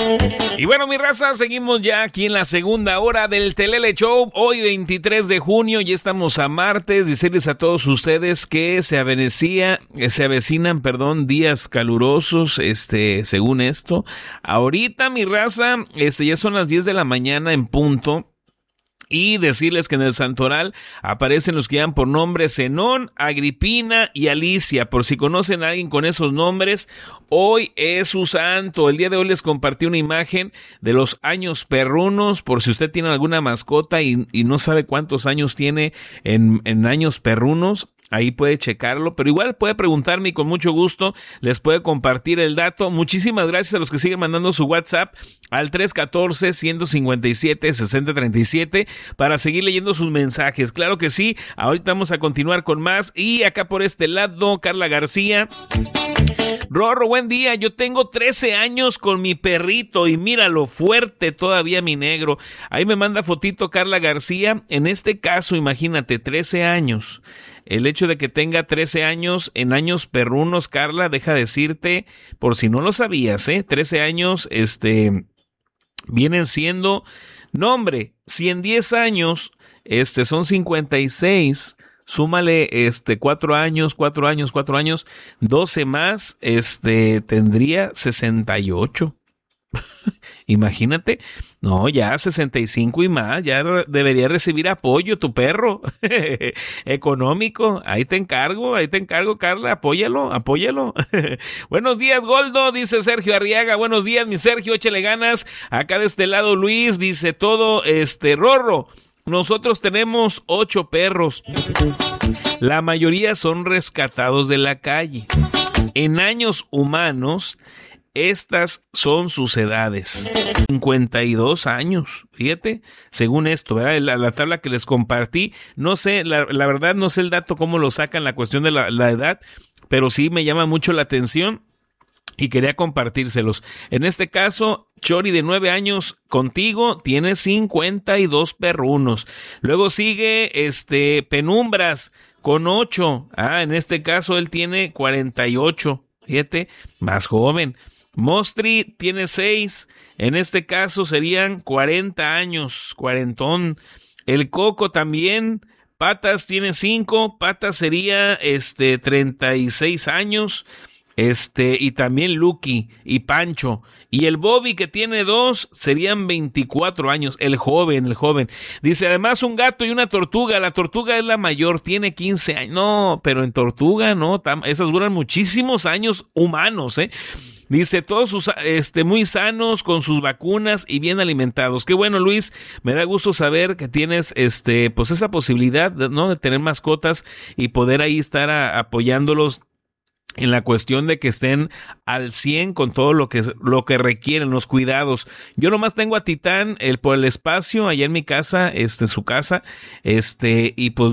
Y bueno, mi raza, seguimos ya aquí en la segunda hora del Telele Show. Hoy 23 de junio, ya estamos a martes. Decirles a todos ustedes que se avecinan, días calurosos, según esto. Ahorita, mi raza, ya son las 10 de la mañana en punto. Y decirles que en el santoral aparecen los que llevan por nombre Zenón, Agripina y Alicia. Por si conocen a alguien con esos nombres, hoy es su santo. El día de hoy les compartí una imagen de los años perrunos, por si usted tiene alguna mascota y no sabe cuántos años tiene en años perrunos. Ahí puede checarlo, pero igual puede preguntarme y con mucho gusto les puede compartir el dato. Muchísimas gracias a los que siguen mandando su WhatsApp al 314-157-6037 para seguir leyendo sus mensajes. Claro que sí, ahorita vamos a continuar con más. Y acá por este lado, Carla García. Rorro, buen día. Yo tengo 13 años con mi perrito y míralo, fuerte todavía mi negro. Ahí me manda fotito Carla García. En este caso, imagínate, 13 años. El hecho de que tenga 13 años en años perrunos, Carla, deja decirte, por si no lo sabías, 13 años, vienen siendo, no hombre, si en 10 años, son 56, súmale, 4 años, 12 más, tendría 68. Imagínate, no, ya 65 y más, ya debería recibir apoyo tu perro económico. Ahí te encargo, Carla, apóyalo. Buenos días, Goldo, dice Sergio Arriaga. Buenos días, mi Sergio, échale ganas. Acá de este lado Luis dice todo, Rorro, nosotros tenemos 8 perros. La mayoría son rescatados de la calle. En años humanos, estas son sus edades. 52 años, fíjate, según esto, ¿verdad? La tabla que les compartí, no sé, la verdad no sé el dato, cómo lo sacan, la cuestión de la edad, pero sí me llama mucho la atención y quería compartírselos. En este caso, Chori de 9 años contigo tiene 52 perrunos. Luego sigue, Penumbras con 8. En este caso él tiene 48, fíjate, más joven. Mostri tiene 6, en este caso serían 40 años, cuarentón. El Coco también, Patas tiene 5, Patas sería 36 años, y también Lucky y Pancho. Y el Bobby, que tiene 2, serían 24 años, el joven. Dice, además un gato y una tortuga. La tortuga es la mayor, tiene 15 años. No, pero en tortuga, no, esas duran muchísimos años humanos, Dice, todos sus, muy sanos, con sus vacunas y bien alimentados. Qué bueno, Luis, me da gusto saber que tienes, pues esa posibilidad, ¿no? De tener mascotas y poder ahí estar apoyándolos en la cuestión de que estén al 100 con todo lo que requieren, los cuidados. Yo nomás tengo a Titán, por el espacio allá en mi casa, en su casa, y pues